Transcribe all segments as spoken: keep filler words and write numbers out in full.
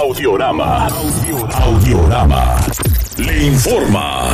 Audiorama. Audiorama. Audiorama. Le informa.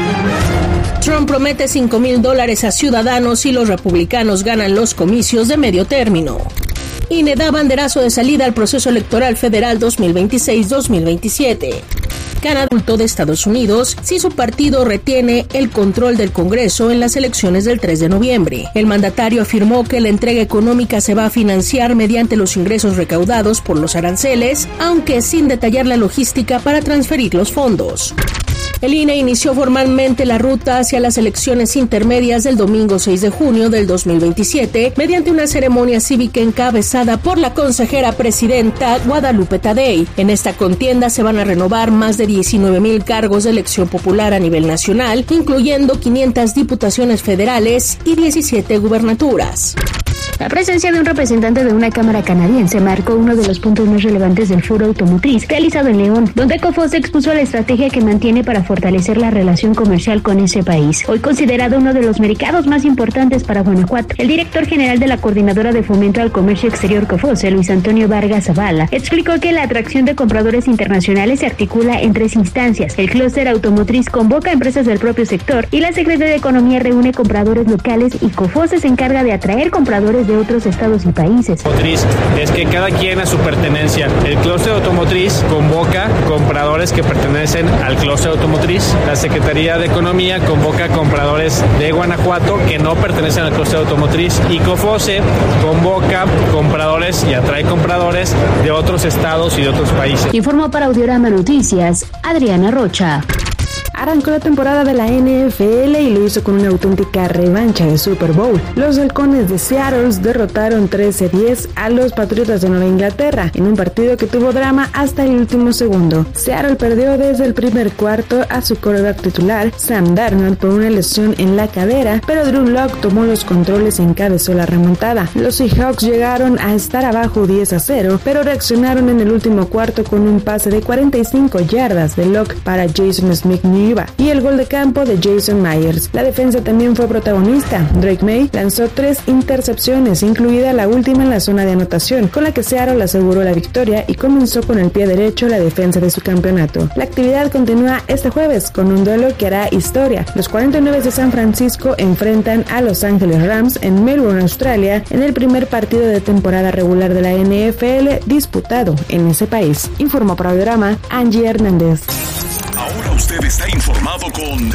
Trump promete cinco mil dólares a ciudadanos si los republicanos ganan los comicios de medio término. I N E da banderazo de salida al proceso electoral federal dos mil veintiséis dos mil veintisiete. Canadá de Estados Unidos si su partido retiene el control del Congreso en las elecciones del tres de noviembre. El mandatario afirmó que la entrega económica se va a financiar mediante los ingresos recaudados por los aranceles, aunque sin detallar la logística para transferir los fondos. El I N E inició formalmente la ruta hacia las elecciones intermedias del domingo seis de junio del dos mil veintisiete mediante una ceremonia cívica encabezada por la consejera presidenta Guadalupe Tadei. En esta contienda se van a renovar más de diecinueve mil cargos de elección popular a nivel nacional, incluyendo quinientas diputaciones federales y diecisiete gubernaturas. La presencia de un representante de una cámara canadiense marcó uno de los puntos más relevantes del Foro Automotriz realizado en León, donde Cofoce expuso la estrategia que mantiene para fortalecer la relación comercial con ese país, hoy considerado uno de los mercados más importantes para Guanajuato. El director general de la Coordinadora de Fomento al Comercio Exterior Cofoce, Luis Antonio Vargas Zavala, explicó que la atracción de compradores internacionales se articula en tres instancias. El clúster automotriz convoca a empresas del propio sector y la Secretaría de Economía reúne compradores locales y Cofoce se encarga de atraer compradores de otros estados y países. Automotriz es que cada quien a su pertenencia. El clúster automotriz convoca compradores que pertenecen al clúster automotriz. La Secretaría de Economía convoca compradores de Guanajuato que no pertenecen al clúster automotriz y Cofoce convoca compradores y atrae compradores de otros estados y de otros países. Informó para Audiorama Noticias, Adriana Rocha. Arrancó la temporada de la N F L y lo hizo con una auténtica revancha de Super Bowl. Los halcones de Seattle derrotaron trece a diez a los Patriotas de Nueva Inglaterra en un partido que tuvo drama hasta el último segundo. Seattle perdió desde el primer cuarto a su quarterback titular, Sam Darnold, por una lesión en la cadera, pero Drew Lock tomó los controles y encabezó la remontada. Los Seahawks llegaron a estar abajo diez a cero, pero reaccionaron en el último cuarto con un pase de cuarenta y cinco yardas de Lock para Jason Smith-Njigba y el gol de campo de Jason Myers. La defensa también fue protagonista. Drake May lanzó tres intercepciones, incluida la última en la zona de anotación, con la que Seattle aseguró la victoria y comenzó con el pie derecho la defensa de su campeonato. La actividad continúa este jueves con un duelo que hará historia. Los cuarenta y nueve de San Francisco enfrentan a Los Ángeles Rams en Melbourne, Australia, en el primer partido de temporada regular de la N F L disputado en ese país. Informó para Audiorama Angie Hernández. Ahora usted está informado con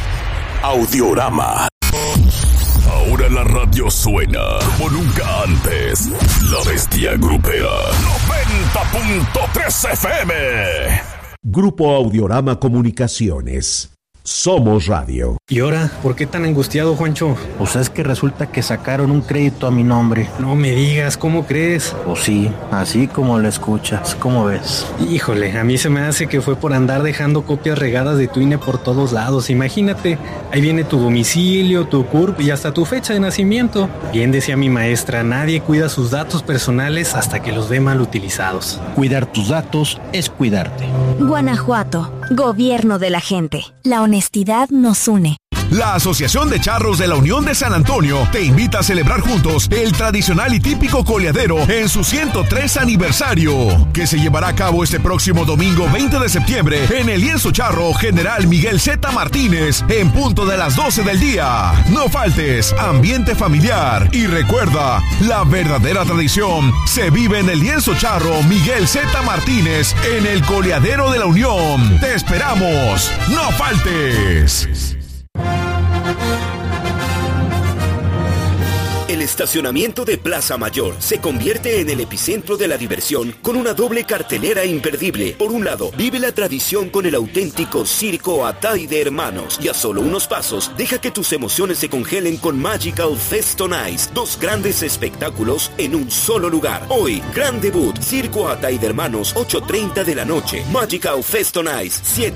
Audiorama. Ahora la radio suena como nunca antes. La Bestia Grupera. noventa punto tres F M. Grupo Audiorama Comunicaciones. Somos Radio. ¿Y ahora? ¿Por qué tan angustiado, Juancho? Pues es que resulta que sacaron un crédito a mi nombre. No me digas, ¿cómo crees? Pues sí, así como lo escuchas, ¿cómo ves? Híjole, a mí se me hace que fue por andar dejando copias regadas de tu I N E por todos lados. Imagínate, ahí viene tu domicilio, tu C U R P y hasta tu fecha de nacimiento. Bien decía mi maestra, nadie cuida sus datos personales hasta que los ve mal utilizados. Cuidar tus datos es cuidarte. Guanajuato, gobierno de la gente. La honestidad nos une. La Asociación de Charros de la Unión de San Antonio te invita a celebrar juntos el tradicional y típico coleadero en su ciento tres aniversario, que se llevará a cabo este próximo domingo veinte de septiembre en el Lienzo Charro General Miguel Z. Martínez en punto de las doce del día. No faltes, ambiente familiar y recuerda, la verdadera tradición se vive en el Lienzo Charro Miguel Z. Martínez en el coleadero de la Unión. Te esperamos, no faltes. El estacionamiento de Plaza Mayor se convierte en el epicentro de la diversión con una doble cartelera imperdible. Por un lado, vive la tradición con el auténtico Circo Atay de Hermanos y a solo unos pasos, deja que tus emociones se congelen con Magical Fest on Ice, dos grandes espectáculos en un solo lugar. Hoy, gran debut, Circo Atay de Hermanos, ocho treinta de la noche, Magical Fest on Ice, siete